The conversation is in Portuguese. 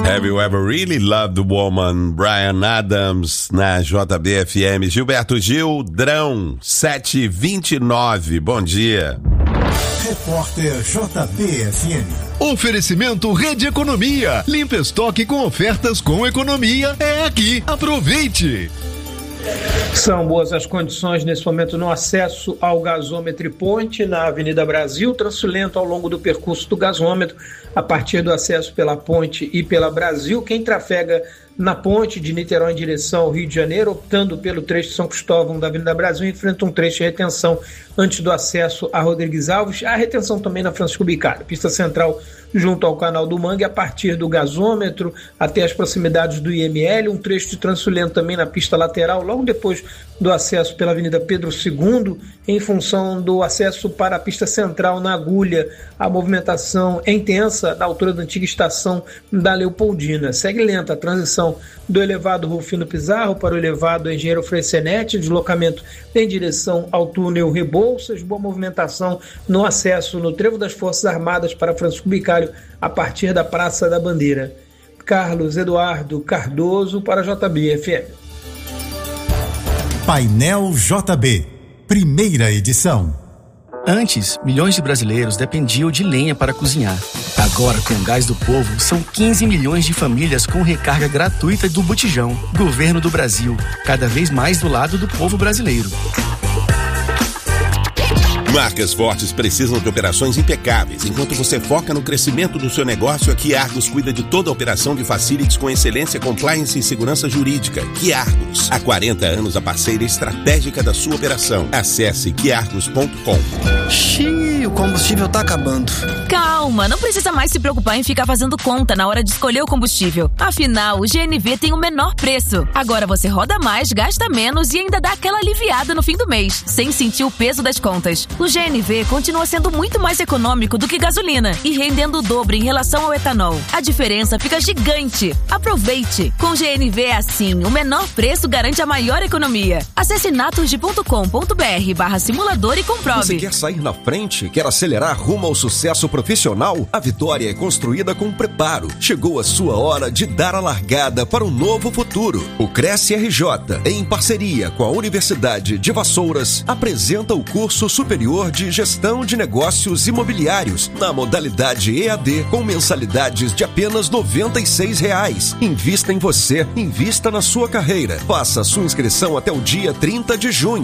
Have you ever really loved a woman? Bryan Adams na JBFM. Gilberto Gildrão, 7h29. Bom dia. Repórter JBFM. Oferecimento Rede Economia. Limpa estoque com ofertas com economia. É aqui. Aproveite. São boas as condições nesse momento no acesso ao gasômetro e ponte na Avenida Brasil, trânsito lento ao longo do percurso do gasômetro, a partir do acesso pela ponte e pela Brasil. Quem trafega na ponte de Niterói em direção ao Rio de Janeiro, optando pelo trecho de São Cristóvão da Avenida Brasil, enfrenta um trecho de retenção antes do acesso a Rodrigues Alves. Há retenção também na Francisco Bicalho, pista central junto ao Canal do Mangue, a partir do gasômetro até as proximidades do IML, um trecho de trânsito lento também na pista lateral, logo depois do acesso pela Avenida Pedro II, em função do acesso para a pista central na Agulha. A movimentação é intensa na altura da antiga estação da Leopoldina. Segue lenta a transição do elevado Rufino Pizarro para o elevado Engenheiro Freixenet, deslocamento em direção ao túnel Rebouças, boa movimentação no acesso no Trevo das Forças Armadas para Francisco Bicalho, a partir da Praça da Bandeira. Carlos Eduardo Cardoso para a JBFM. Painel JB, primeira edição. Antes, milhões de brasileiros dependiam de lenha para cozinhar. Agora, com o Gás do Povo, são 15 milhões de famílias com recarga gratuita do Botijão. Governo do Brasil, cada vez mais do lado do povo brasileiro. Marcas fortes precisam de operações impecáveis. Enquanto você foca no crescimento do seu negócio, a Quiargos cuida de toda a operação de facilities com excelência, compliance e segurança jurídica. Quiargos, há 40 anos a parceira estratégica da sua operação. Acesse quiargos.com. Xiii, o combustível tá acabando. Calma, não precisa mais se preocupar em ficar fazendo conta na hora de escolher o combustível. Afinal, o GNV tem o menor preço. Agora você roda mais, gasta menos e ainda dá aquela aliviada no fim do mês, sem sentir o peso das contas. O GNV continua sendo muito mais econômico do que gasolina e rendendo o dobro em relação ao etanol. A diferença fica gigante. Aproveite! Com o GNV é assim, o menor preço garante a maior economia. Acesse naturgy.com.br/simulador e comprove. Você quer sair na frente? Quer acelerar rumo ao sucesso profissional? A vitória é construída com preparo. Chegou a sua hora de dar a largada para um novo futuro. O Cresce RJ, em parceria com a Universidade de Vassouras, apresenta o curso superior de Gestão de Negócios Imobiliários na modalidade EAD com mensalidades de apenas R$ 96. Invista em você, invista na sua carreira. Faça sua inscrição até o dia 30 de junho.